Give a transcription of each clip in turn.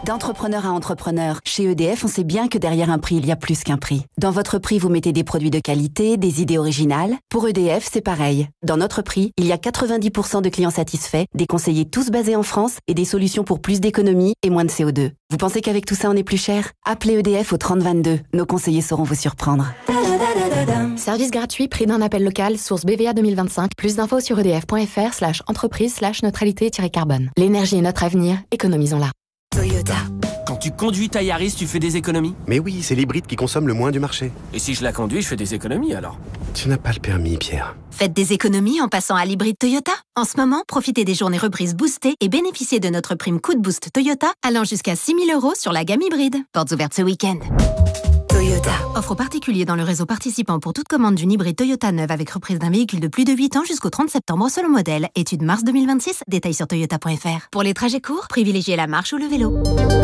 D'entrepreneur à entrepreneur, chez EDF, on sait bien que derrière un prix, il y a plus qu'un prix. Dans votre prix, vous mettez des produits de qualité, des idées originales. Pour EDF, c'est pareil. Dans notre prix, il y a 90% de clients satisfaits, des conseillers tous basés en France et des solutions pour plus d'économie et moins de CO2. Vous pensez qu'avec tout ça, on est plus cher ? Appelez EDF au 3022. Nos conseillers sauront vous surprendre. Service gratuit, prix d'un appel local, source BVA 2025. Plus d'infos sur edf.fr/entreprise/neutralité-carbone. L'énergie est notre avenir, économisons-la. Toyota. Quand tu conduis ta Yaris, tu fais des économies ? Mais oui, c'est l'hybride qui consomme le moins du marché. Et si je la conduis, je fais des économies alors ? Tu n'as pas le permis, Pierre. Faites des économies en passant à l'hybride Toyota. En ce moment, profitez des journées reprises boostées et bénéficiez de notre prime coup de boost Toyota allant jusqu'à 6 000 € sur la gamme hybride. Portes ouvertes ce week-end. Toyota. Offre aux particuliers dans le réseau participant pour toute commande d'une hybride Toyota neuve avec reprise d'un véhicule de plus de 8 ans jusqu'au 30 septembre selon modèle. Étude mars 2026. Détails sur toyota.fr. Pour les trajets courts, privilégiez la marche ou le vélo.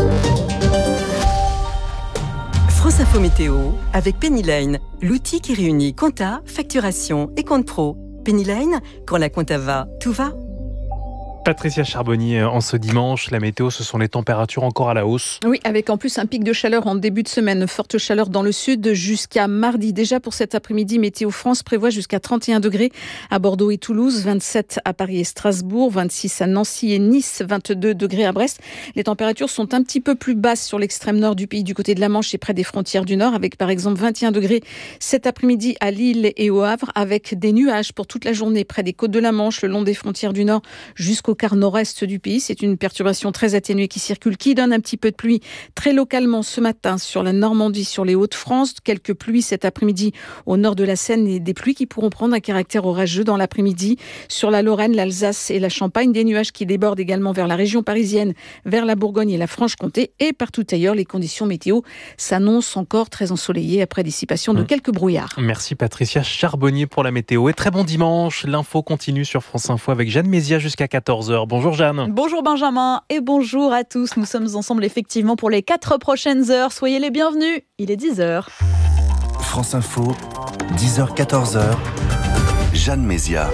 France Info Météo avec Pennyline, l'outil qui réunit compta, facturation et compte pro. Pennyline, quand la compta va, tout va. Patricia Charbonnier, en ce dimanche, la météo, ce sont les températures encore à la hausse. Oui, avec en plus un pic de chaleur en début de semaine. Forte chaleur dans le sud jusqu'à mardi. Déjà pour cet après-midi, Météo France prévoit jusqu'à 31 degrés à Bordeaux et Toulouse, 27 à Paris et Strasbourg, 26 à Nancy et Nice, 22 degrés à Brest. Les températures sont un petit peu plus basses sur l'extrême nord du pays, du côté de la Manche et près des frontières du nord, avec par exemple 21 degrés cet après-midi à Lille et au Havre, avec des nuages pour toute la journée près des côtes de la Manche, le long des frontières du nord jusqu'au quart nord-est du pays. C'est une perturbation très atténuée qui circule, qui donne un petit peu de pluie très localement ce matin sur la Normandie, sur les Hauts-de-France. Quelques pluies cet après-midi au nord de la Seine et des pluies qui pourront prendre un caractère orageux dans l'après-midi sur la Lorraine, l'Alsace et la Champagne. Des nuages qui débordent également vers la région parisienne, vers la Bourgogne et la Franche-Comté et partout ailleurs. Les conditions météo s'annoncent encore très ensoleillées après dissipation de quelques brouillards. Merci Patricia Charbonnier pour la météo et très bon dimanche. L'info continue sur France Info avec Jeanne Mézia jusqu'à 14h. Bonjour Jeanne. Bonjour Benjamin et bonjour à tous. Nous sommes ensemble effectivement pour les 4 prochaines heures. Soyez les bienvenus. Il est 10h. France Info, 10h, 14h. Jeanne Mézia.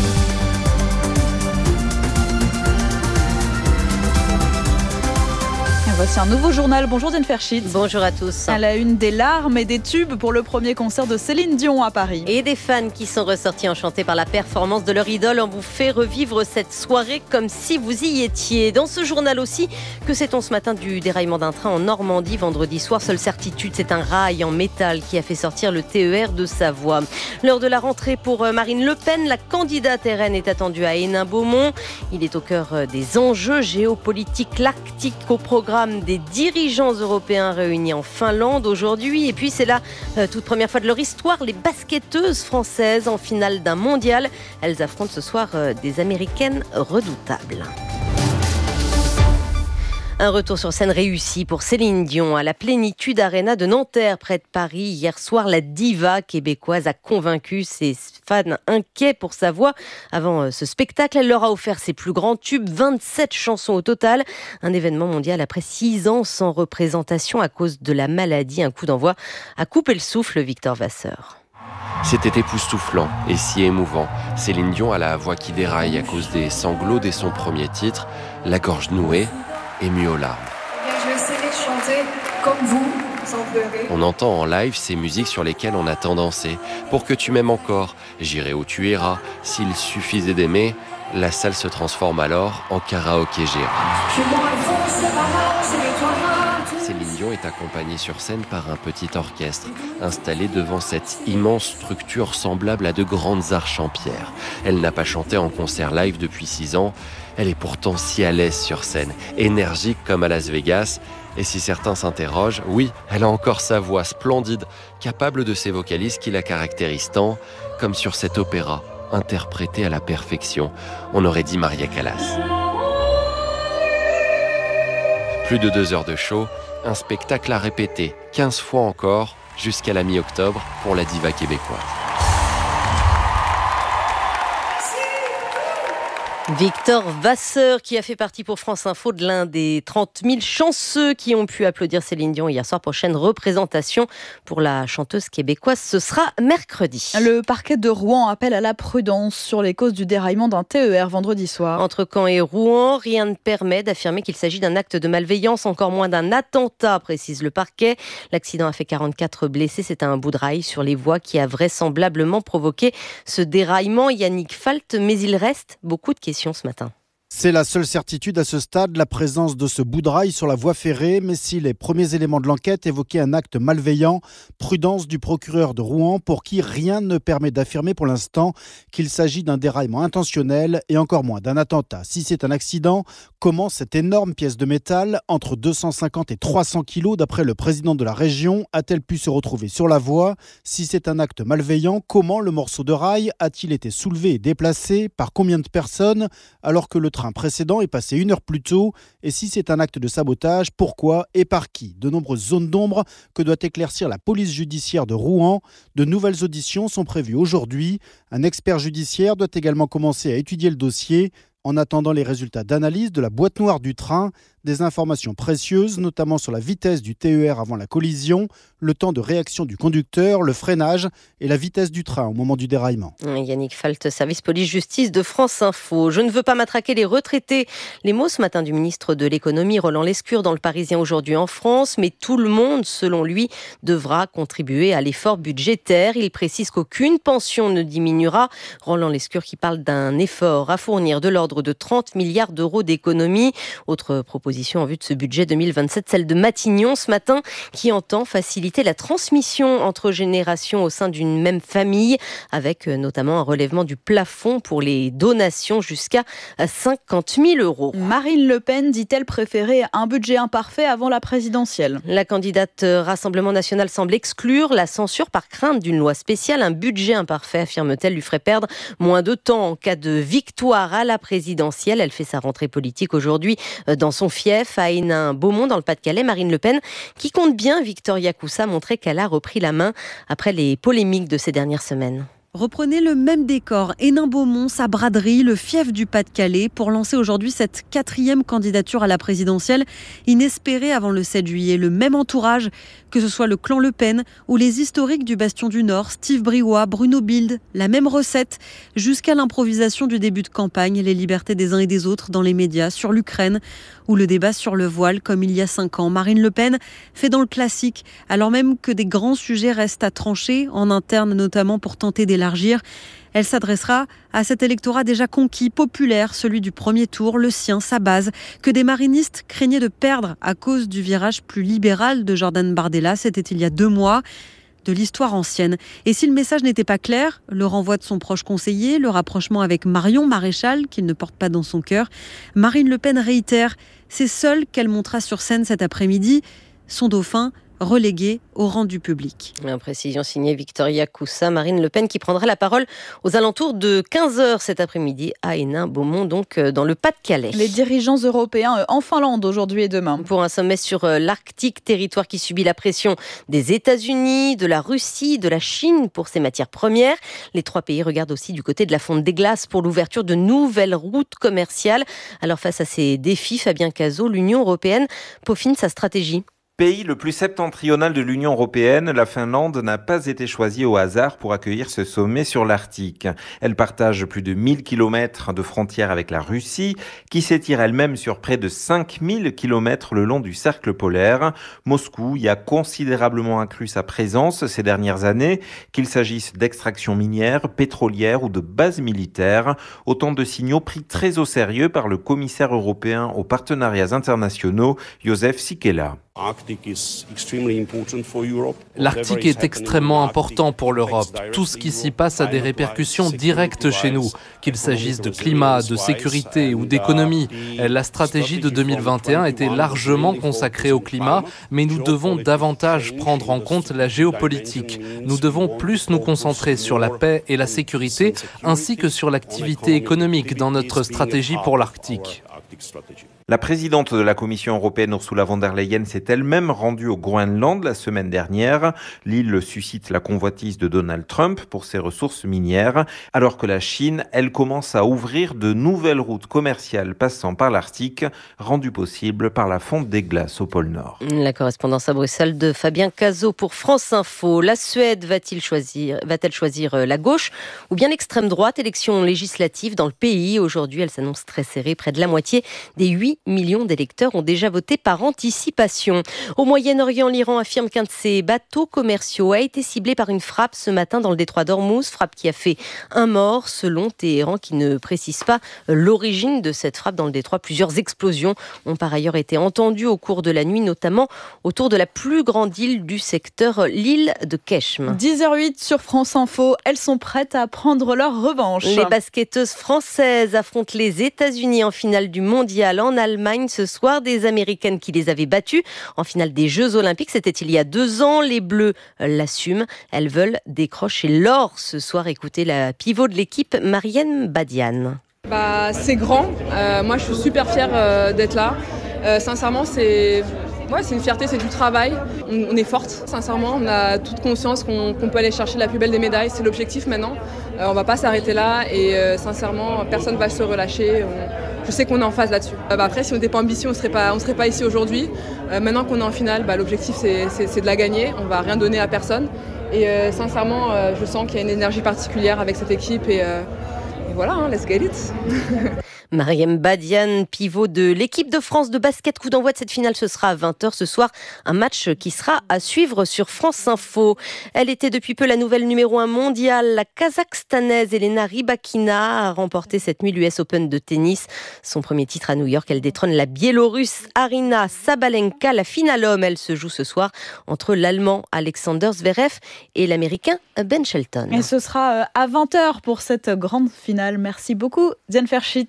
Voici un nouveau journal. Bonjour Jennifer Schitt. Bonjour à tous. À la une, des larmes et des tubes pour le premier concert de Céline Dion à Paris. Et des fans qui sont ressortis enchantés par la performance de leur idole. On vous fait revivre cette soirée comme si vous y étiez. Dans ce journal aussi, que sait-on ce matin du déraillement d'un train en Normandie vendredi soir? Seule certitude, c'est un rail en métal qui a fait sortir le TER de Savoie. L'heure de la rentrée pour Marine Le Pen. La candidate RN est attendue à Hénin-Beaumont. Il est au cœur des enjeux géopolitiques, l'Arctique au programme des dirigeants européens réunis en Finlande aujourd'hui. Et puis c'est la toute première fois de leur histoire, les basketteuses françaises en finale d'un mondial. Elles affrontent ce soir des Américaines redoutables. Un retour sur scène réussi pour Céline Dion à la Plénitude Arena de Nanterre, près de Paris. Hier soir, la diva québécoise a convaincu ses fans inquiets pour sa voix. Avant ce spectacle, elle leur a offert ses plus grands tubes, 27 chansons au total. Un événement mondial après 6 ans sans représentation à cause de la maladie. Un coup d'envoi a coupé le souffle, Victor Vasseur. C'était époustouflant et si émouvant. Céline Dion a la voix qui déraille à cause des sanglots dès son premier titre, la gorge nouée, ému aux larmes. Je vais essayer de chanter comme vous, sans pleurer. On entend en live ces musiques sur lesquelles on a tant dansé. Pour que tu m'aimes encore, j'irai où tu iras. S'il suffisait d'aimer, la salle se transforme alors en karaoké géant. Céline Dion est accompagnée sur scène par un petit orchestre, installé devant cette immense structure semblable à de grandes arches en pierre. Elle n'a pas chanté en concert live depuis 6 ans. Elle est pourtant si à l'aise sur scène, énergique comme à Las Vegas. Et si certains s'interrogent, oui, elle a encore sa voix splendide, capable de ces vocalises qui la caractérisent tant, comme sur cet opéra, interprété à la perfection. On aurait dit Maria Callas. Plus de 2 heures de show, un spectacle à répéter 15 fois encore, jusqu'à la mi-octobre pour la diva québécoise. Victor Vasseur qui a fait partie pour France Info de l'un des 30 000 chanceux qui ont pu applaudir Céline Dion hier soir. Prochaine représentation pour la chanteuse québécoise, ce sera mercredi. Le parquet de Rouen appelle à la prudence sur les causes du déraillement d'un TER vendredi soir. Entre Caen et Rouen, rien ne permet d'affirmer qu'il s'agit d'un acte de malveillance, encore moins d'un attentat, précise le parquet. L'accident a fait 44 blessés. C'est un bout de rail sur les voies qui a vraisemblablement provoqué ce déraillement. Yannick Falt, mais il reste beaucoup de questions ce matin. C'est la seule certitude à ce stade, la présence de ce bout de rail sur la voie ferrée. Mais si les premiers éléments de l'enquête évoquaient un acte malveillant, prudence du procureur de Rouen pour qui rien ne permet d'affirmer pour l'instant qu'il s'agit d'un déraillement intentionnel et encore moins d'un attentat. Si c'est un accident, comment cette énorme pièce de métal, entre 250 et 300 kilos d'après le président de la région, a-t-elle pu se retrouver sur la voie ? Si c'est un acte malveillant, comment le morceau de rail a-t-il été soulevé et déplacé ? Par combien de personnes ? Alors que le train précédent est passé 1 heure plus tôt. Et si c'est un acte de sabotage, pourquoi et par qui ? De nombreuses zones d'ombre que doit éclaircir la police judiciaire de Rouen. De nouvelles auditions sont prévues aujourd'hui. Un expert judiciaire doit également commencer à étudier le dossier. En attendant les résultats d'analyse de la boîte noire du train, des informations précieuses, notamment sur la vitesse du TER avant la collision, le temps de réaction du conducteur, le freinage et la vitesse du train au moment du déraillement. Yannick Falt, service police-justice de France Info. Je ne veux pas matraquer les retraités. Les mots ce matin du ministre de l'économie Roland Lescure dans le Parisien aujourd'hui en France, mais tout le monde, selon lui, devra contribuer à l'effort budgétaire. Il précise qu'aucune pension ne diminuera. Roland Lescure qui parle d'un effort à fournir de l'ordre de 30 milliards d'euros d'économies. Autre proposition en vue de ce budget 2027, celle de Matignon ce matin, qui entend faciliter la transmission entre générations au sein d'une même famille, avec notamment un relèvement du plafond pour les donations jusqu'à 50 000 euros. Marine Le Pen dit-elle préférer un budget imparfait avant la présidentielle. La candidate Rassemblement National semble exclure la censure par crainte d'une loi spéciale. Un budget imparfait, affirme-t-elle, lui ferait perdre moins de temps en cas de victoire à la présidentielle. Elle fait sa rentrée politique aujourd'hui dans son fief à Hénin-Beaumont dans le Pas-de-Calais. Marine Le Pen, qui compte bien Victoria Coussa, montrait qu'elle a repris la main après les polémiques de ces dernières semaines. Reprenez le même décor, Hénin-Beaumont, sa braderie, le fief du Pas-de-Calais, pour lancer aujourd'hui cette 4e candidature à la présidentielle, inespérée avant le 7 juillet. Le même entourage, que ce soit le clan Le Pen ou les historiques du Bastion du Nord, Steve Briouat, Bruno Bild, la même recette, jusqu'à l'improvisation du début de campagne, les libertés des uns et des autres dans les médias, sur l'Ukraine ou le débat sur le voile, comme il y a 5 ans. Marine Le Pen fait dans le classique, alors même que des grands sujets restent à trancher, en interne notamment pour tenter d'élargir. Elle s'adressera à cet électorat déjà conquis, populaire, celui du premier tour, le sien, sa base, que des marinistes craignaient de perdre à cause du virage plus libéral de Jordan Bardella. C'était il y a 2 mois. De l'histoire ancienne. Et si le message n'était pas clair, le renvoi de son proche conseiller, le rapprochement avec Marion Maréchal, qu'il ne porte pas dans son cœur, Marine Le Pen réitère, c'est seule qu'elle montera sur scène cet après-midi, son dauphin relégué au rang du public. Une précision signée Victoria Coussa. Marine Le Pen qui prendra la parole aux alentours de 15h cet après-midi à Hénin-Beaumont, donc dans le Pas-de-Calais. Les dirigeants européens en Finlande aujourd'hui et demain. Pour un sommet sur l'Arctique, territoire qui subit la pression des États-Unis, de la Russie, de la Chine pour ses matières premières. Les 3 pays regardent aussi du côté de la fonte des glaces pour l'ouverture de nouvelles routes commerciales. Alors face à ces défis, Fabien Cazot, l'Union européenne peaufine sa stratégie. Pays le plus septentrional de l'Union européenne, la Finlande n'a pas été choisie au hasard pour accueillir ce sommet sur l'Arctique. Elle partage plus de 1000 km de frontières avec la Russie, qui s'étire elle-même sur près de 5000 km le long du cercle polaire. Moscou y a considérablement accru sa présence ces dernières années, qu'il s'agisse d'extraction minière, pétrolière ou de bases militaires. Autant de signaux pris très au sérieux par le commissaire européen aux partenariats internationaux, Josef Sikela. L'Arctique est extrêmement important pour l'Europe. Tout ce qui s'y passe a des répercussions directes chez nous, qu'il s'agisse de climat, de sécurité ou d'économie. La stratégie de 2021 était largement consacrée au climat, mais nous devons davantage prendre en compte la géopolitique. Nous devons plus nous concentrer sur la paix et la sécurité, ainsi que sur l'activité économique dans notre stratégie pour l'Arctique. La présidente de la Commission européenne, Ursula von der Leyen, s'est elle-même rendue au Groenland la semaine dernière. L'île suscite la convoitise de Donald Trump pour ses ressources minières, alors que la Chine, elle, commence à ouvrir de nouvelles routes commerciales passant par l'Arctique, rendues possibles par la fonte des glaces au pôle Nord. La correspondance à Bruxelles de Fabien Cazot pour France Info. La Suède va-t-elle choisir la gauche ou bien l'extrême droite? Élection législative dans le pays. Aujourd'hui, elle s'annonce très serrée. Près de la moitié des 8 millions d'électeurs ont déjà voté par anticipation. Au Moyen-Orient, l'Iran affirme qu'un de ses bateaux commerciaux a été ciblé par une frappe ce matin dans le détroit d'Ormuz, frappe qui a fait un mort selon Téhéran, qui ne précise pas l'origine de cette frappe dans le détroit. Plusieurs explosions ont par ailleurs été entendues au cours de la nuit, notamment autour de la plus grande île du secteur, l'île de Keshm. 10h08 sur France Info, elles sont prêtes à prendre leur revanche. Les basketteuses françaises affrontent les États-Unis en finale du mondial en Allemagne ce soir. Des Américaines qui les avaient battues en finale des Jeux Olympiques. C'était il y a 2 ans. Les Bleus l'assument. Elles veulent décrocher l'or ce soir. Écoutez la pivot de l'équipe, Marième Badiane. C'est grand. Moi, je suis super fière d'être là. Sincèrement, c'est une fierté, c'est du travail. On est forte, sincèrement. On a toute conscience qu'on peut aller chercher la plus belle des médailles. C'est l'objectif maintenant. On va pas s'arrêter là et sincèrement, personne va se relâcher. Je sais qu'on est en phase là-dessus. Après, si on n'était pas ambitieux, on serait pas ici aujourd'hui. Maintenant qu'on est en finale, l'objectif c'est de la gagner. On va rien donner à personne. Et sincèrement, je sens qu'il y a une énergie particulière avec cette équipe et voilà, let's get it. Marième Badiane, pivot de l'équipe de France de basket. Coup d'envoi de cette finale, ce sera à 20h ce soir. Un match qui sera à suivre sur France Info. Elle était depuis peu la nouvelle numéro 1 mondiale. La Kazakhstanaise Elena Rybakina a remporté cette nuit l'US Open de tennis. Son premier titre à New York. Elle détrône la Biélorusse Arina Sabalenka. La finale homme, elle se joue ce soir entre l'Allemand Alexander Zverev et l'Américain Ben Shelton. Et ce sera à 20h pour cette grande finale. Merci beaucoup, Diane Ferschit.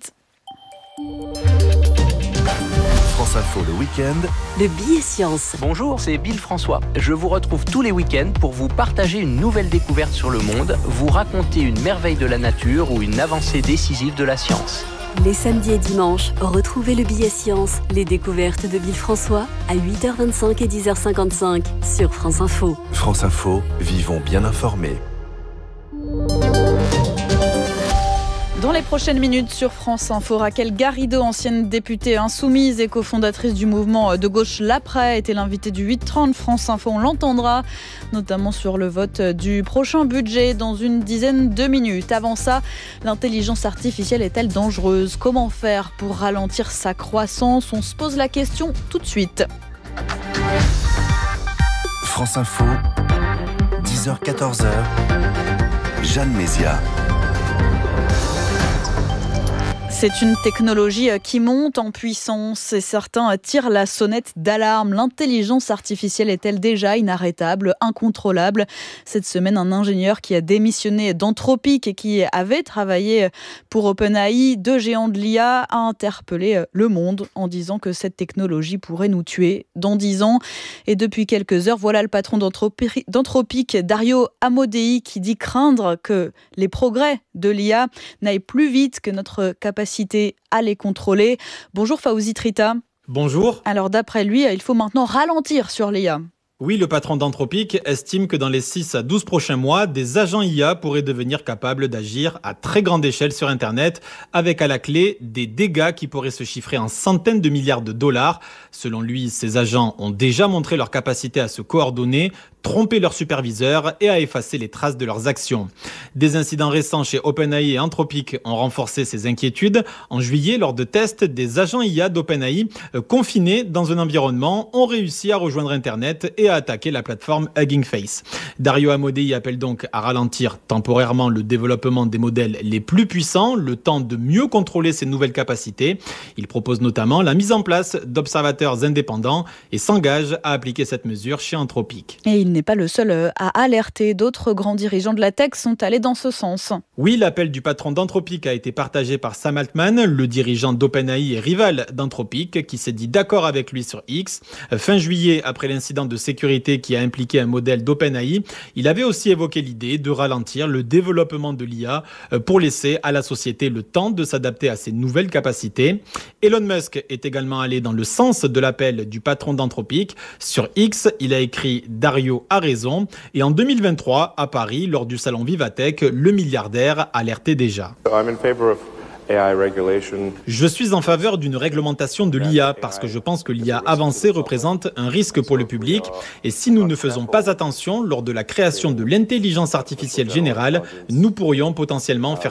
France Info le week-end. Le billet science. Bonjour, c'est Bill François. Je vous retrouve tous les week-ends pour vous partager une nouvelle découverte sur le monde, vous raconter une merveille de la nature ou une avancée décisive de la science. Les samedis et dimanches, retrouvez le billet science, les découvertes de Bill François à 8h25 et 10h55 sur France Info. France Info, vivons bien informés. Dans les prochaines minutes sur France Info, Raquel Garrido, ancienne députée insoumise et cofondatrice du mouvement de gauche L'Après, était l'invitée du 8h30 France Info. On l'entendra notamment sur le vote du prochain budget dans une dizaine de minutes. Avant ça, l'intelligence artificielle est-elle dangereuse? Comment faire pour ralentir sa croissance? On se pose la question tout de suite. France Info, 10h-14h, Jeanne Mézia. C'est une technologie qui monte en puissance et certains tirent la sonnette d'alarme. L'intelligence artificielle est-elle déjà inarrêtable, incontrôlable? Cette semaine, un ingénieur qui a démissionné d'Anthropic et qui avait travaillé pour OpenAI, 2 géants de l'IA, a interpellé le monde en disant que cette technologie pourrait nous tuer dans 10 ans. Et depuis quelques heures, voilà le patron d'Anthropic, Dario Amodei, qui dit craindre que les progrès de l'IA n'aillent plus vite que notre capacité à les contrôler. Bonjour Fawzi Trita. Bonjour. Alors d'après lui, il faut maintenant ralentir sur l'IA. Oui, le patron d'Anthropic estime que dans les 6 à 12 prochains mois, des agents IA pourraient devenir capables d'agir à très grande échelle sur Internet, avec à la clé des dégâts qui pourraient se chiffrer en centaines de milliards de dollars. Selon lui, ces agents ont déjà montré leur capacité à se coordonner, tromper leurs superviseurs et à effacer les traces de leurs actions. Des incidents récents chez OpenAI et Anthropic ont renforcé ces inquiétudes. En juillet, lors de tests, des agents IA d'OpenAI confinés dans un environnement ont réussi à rejoindre Internet et à attaquer la plateforme Hugging Face. Dario Amodei appelle donc à ralentir temporairement le développement des modèles les plus puissants, le temps de mieux contrôler ces nouvelles capacités. Il propose notamment la mise en place d'observateurs indépendants et s'engage à appliquer cette mesure chez Anthropic. Et il n'est pas le seul à alerter. D'autres grands dirigeants de la tech sont allés dans ce sens. Oui, l'appel du patron d'Anthropic a été partagé par Sam Altman, le dirigeant d'OpenAI et rival d'Anthropic, qui s'est dit d'accord avec lui sur X. Fin juillet, après l'incident de sécurité qui a impliqué un modèle d'OpenAI, il avait aussi évoqué l'idée de ralentir le développement de l'IA pour laisser à la société le temps de s'adapter à ces nouvelles capacités. Elon Musk est également allé dans le sens de l'appel du patron d'Anthropic. Sur X, il a écrit « Dario a raison ». Et en 2023, à Paris, lors du salon Vivatech, le milliardaire alertait déjà. Je suis en faveur d'une réglementation de l'IA parce que je pense que l'IA avancée représente un risque pour le public et si nous ne faisons pas attention lors de la création de l'intelligence artificielle générale, nous pourrions potentiellement faire